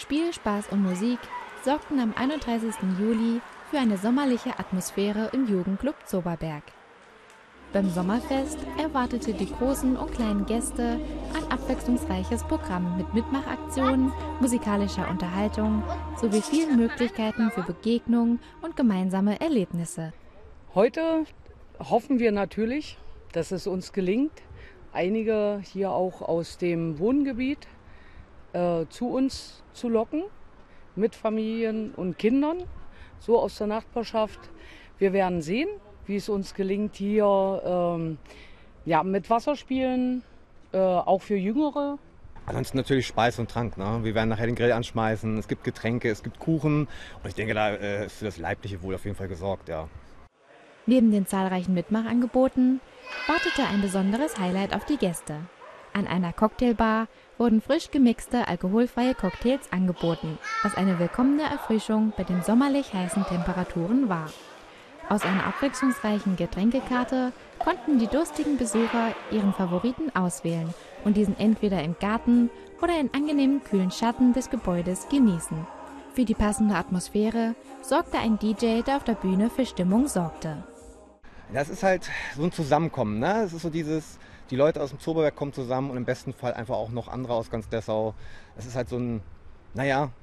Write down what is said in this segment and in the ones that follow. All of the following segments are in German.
Spiel, Spaß und Musik sorgten am 31. Juli für eine sommerliche Atmosphäre im Jugendclub Zoberberg. Beim Sommerfest erwartete die großen und kleinen Gäste ein abwechslungsreiches Programm mit Mitmachaktionen, musikalischer Unterhaltung sowie vielen Möglichkeiten für Begegnungen und gemeinsame Erlebnisse. Heute hoffen wir natürlich, dass es uns gelingt, einige hier auch aus dem Wohngebiet zu uns zu locken, mit Familien und Kindern, so aus der Nachbarschaft. Wir werden sehen, wie es uns gelingt, hier mit Wasserspielen, auch für Jüngere. Ansonsten natürlich Speis und Trank. Ne? Wir werden nachher den Grill anschmeißen, es gibt Getränke, es gibt Kuchen. Und ich denke, da ist für das leibliche Wohl auf jeden Fall gesorgt, ja. Neben den zahlreichen Mitmachangeboten wartete ein besonderes Highlight auf die Gäste. An einer Cocktailbar wurden frisch gemixte alkoholfreie Cocktails angeboten, was eine willkommene Erfrischung bei den sommerlich heißen Temperaturen war. Aus einer abwechslungsreichen Getränkekarte konnten die durstigen Besucher ihren Favoriten auswählen und diesen entweder im Garten oder in angenehmen kühlen Schatten des Gebäudes genießen. Für die passende Atmosphäre sorgte ein DJ, der auf der Bühne für Stimmung sorgte. Das ist halt so ein Zusammenkommen. Ne? Es ist so dieses, die Leute aus dem Zoberberg kommen zusammen und im besten Fall einfach auch noch andere aus ganz Dessau. Es ist halt so ein, so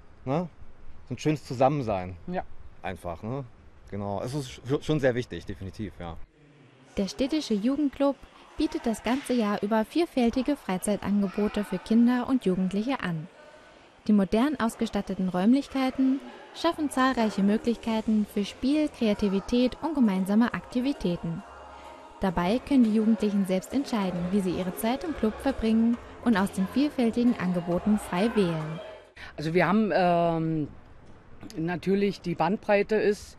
ein schönes Zusammensein. Ja. Einfach, ne? Genau, es ist schon sehr wichtig, definitiv, ja. Der städtische Jugendclub bietet das ganze Jahr über vielfältige Freizeitangebote für Kinder und Jugendliche an. Die modern ausgestatteten Räumlichkeiten schaffen zahlreiche Möglichkeiten für Spiel, Kreativität und gemeinsame Aktivitäten. Dabei können die Jugendlichen selbst entscheiden, wie sie ihre Zeit im Club verbringen und aus den vielfältigen Angeboten frei wählen. Also wir haben natürlich, die Bandbreite ist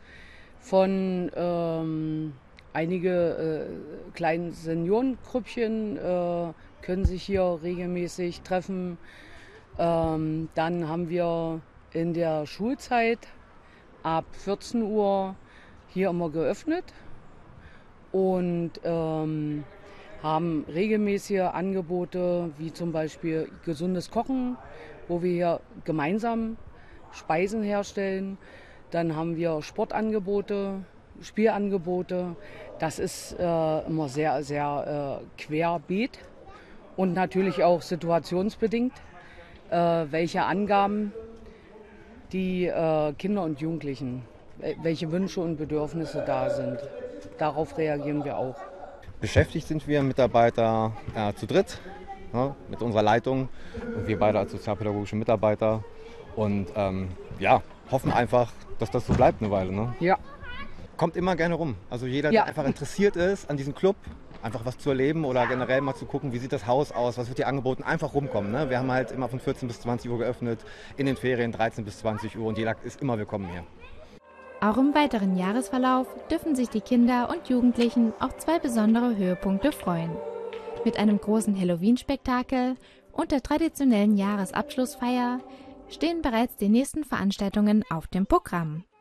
von einige kleinen Seniorengrüppchen können sich hier regelmäßig treffen. Dann haben wir in der Schulzeit ab 14 Uhr hier immer geöffnet und haben regelmäßige Angebote wie zum Beispiel gesundes Kochen, wo wir hier gemeinsam Speisen herstellen. Dann haben wir Sportangebote, Spielangebote. Das ist immer sehr, sehr querbeet und natürlich auch situationsbedingt, welche Angaben die Kinder und Jugendlichen, welche Wünsche und Bedürfnisse da sind. Darauf reagieren wir auch. Beschäftigt sind wir Mitarbeiter zu dritt, ne, mit unserer Leitung und wir beide als sozialpädagogische Mitarbeiter und hoffen einfach, dass das so bleibt eine Weile. Ne? Ja. Kommt immer gerne rum. Also jeder, der einfach interessiert ist an diesem Club, einfach was zu erleben oder generell mal zu gucken, wie sieht das Haus aus, was wird hier angeboten, einfach rumkommen. Ne? Wir haben halt immer von 14 bis 20 Uhr geöffnet, in den Ferien 13 bis 20 Uhr und jeder ist immer willkommen hier. Auch im weiteren Jahresverlauf dürfen sich die Kinder und Jugendlichen auf zwei besondere Höhepunkte freuen. Mit einem großen Halloween-Spektakel und der traditionellen Jahresabschlussfeier stehen bereits die nächsten Veranstaltungen auf dem Programm.